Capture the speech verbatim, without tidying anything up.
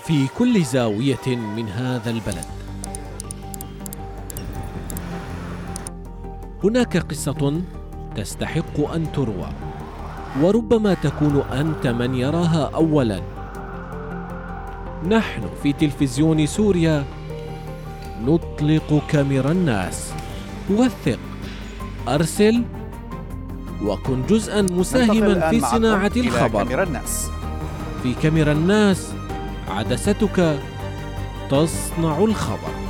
في كل زاوية من هذا البلد هناك قصة تستحق أن تروى، وربما تكون أنت من يراها أولاً. نحن في تلفزيون سوريا نطلق كاميرا الناس. وثق، أرسل، وكن جزءاً مساهماً في صناعة الخبر. كاميرا الناس. في كاميرا الناس عدستك تصنع الخبر.